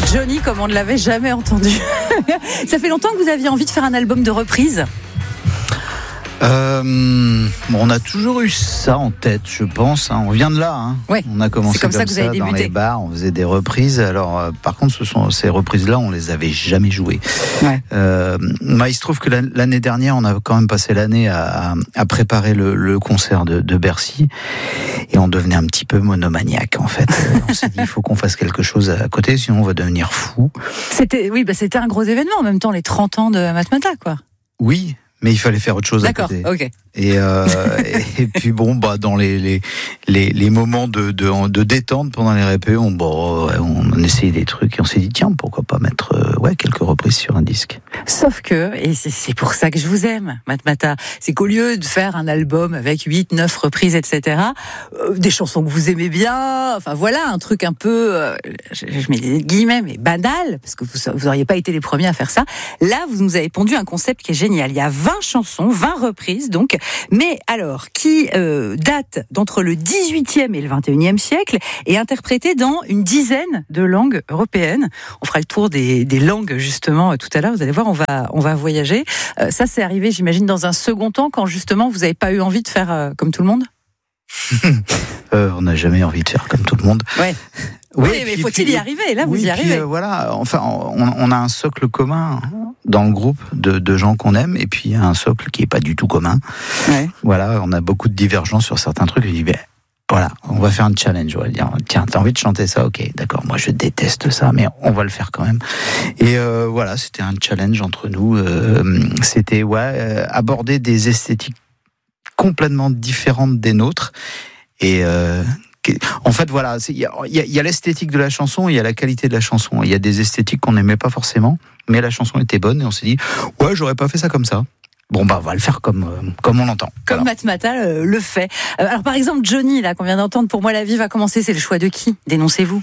Johnny comme on ne l'avait jamais entendu. Ça fait longtemps que vous aviez envie de faire un album de reprise ? On a toujours eu ça en tête, je pense. On vient de là. Ouais, on a commencé c'est comme ça que vous avez dans débuté. les bars, on faisait des reprises. Alors, par contre, ces reprises-là, on les avait jamais jouées. Ouais. Il se trouve que l'année dernière, on a quand même passé l'année à préparer le concert de Bercy, et on devenait un petit peu monomaniaque en fait. On s'est dit, il faut qu'on fasse quelque chose à côté, sinon on va devenir fou. C'était un gros événement en même temps, les 30 ans de Matmata, quoi. Oui. Mais il fallait faire autre chose à côté. D'accord, ok. Et puis dans les moments de détente pendant les répés, on essayait des trucs et on s'est dit tiens, pourquoi pas mettre quelques reprises sur un disque. Sauf que, et c'est pour ça que je vous aime, Matmata, c'est qu'au lieu de faire un album avec 8, 9 reprises, etc., des chansons que vous aimez bien, enfin voilà, un truc un peu, je mets des guillemets, mais banal, parce que vous auriez pas été les premiers à faire ça. Là, vous nous avez pondu un concept qui est génial. Il y a 20 chansons, 20 reprises, donc, mais alors, qui datent d'entre le 18e et le 21e siècle, et interprétées dans une dizaine de langues européennes. On fera le tour des langues, justement, tout à l'heure. Vous allez voir, on va voyager. Ça, c'est arrivé, j'imagine, dans un second temps, quand, justement, vous n'avez pas eu envie de faire comme tout le monde ? On n'a jamais envie de faire comme tout le monde. Ouais. Oui, mais faut-il y arriver ? Là, vous y arrivez. On a un socle commun dans le groupe de gens qu'on aime, et puis il y a un socle qui est pas du tout commun. Ouais. Voilà, on a beaucoup de divergences sur certains trucs. Je dis, voilà, on va faire un challenge. On va dire, tiens, t'as envie de chanter ça ? Ok, d'accord. Moi, je déteste ça, mais on va le faire quand même. Et c'était un challenge entre nous. C'était aborder des esthétiques complètement différentes des nôtres. Et en fait, voilà, il y a l'esthétique de la chanson, il y a la qualité de la chanson. Il y a des esthétiques qu'on n'aimait pas forcément, mais la chanson était bonne et on s'est dit, j'aurais pas fait ça comme ça. On va le faire comme on l'entend. Comme voilà. Matmata le fait. Alors par exemple, Johnny, là, qu'on vient d'entendre, Pour moi la vie va commencer, c'est le choix de qui ? Dénoncez-vous.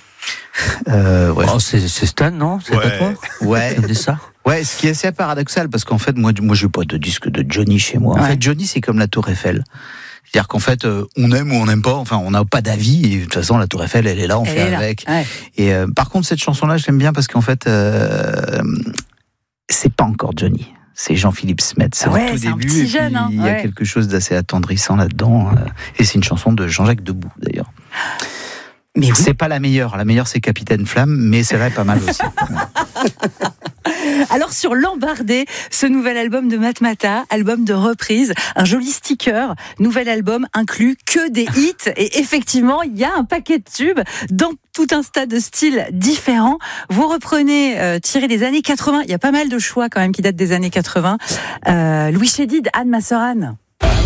C'est Stan, non ? C'est pas toi ? Ouais. C'est ça ? Ouais, ce qui est assez paradoxal, parce qu'en fait, moi, j'ai pas de disque de Johnny chez moi. En fait, Johnny, c'est comme la Tour Eiffel. C'est-à-dire qu'en fait, on aime ou on n'aime pas, enfin, on n'a pas d'avis, et de toute façon, la Tour Eiffel, elle est là, on fait avec. Ouais. Et par contre, cette chanson-là, je l'aime bien parce qu'en fait, c'est pas encore Johnny. C'est Jean-Philippe Smet, c'est au tout début, et puis il y a quelque chose d'assez attendrissant là-dedans, et c'est une chanson de Jean-Jacques Debout, d'ailleurs. Mais oui. C'est pas la meilleure c'est Capitaine Flamme, mais c'est vrai, pas mal aussi. Alors sur l'Embardé, ce nouvel album de Matmata, album de reprise, un joli sticker, nouvel album inclut que des hits, et effectivement il y a un paquet de tubes dans tout un tas de styles différents. Vous reprenez, tiré des années 80, il y a pas mal de choix quand même qui datent des années 80. Louis Chédid, Anne, ma sœur Anne.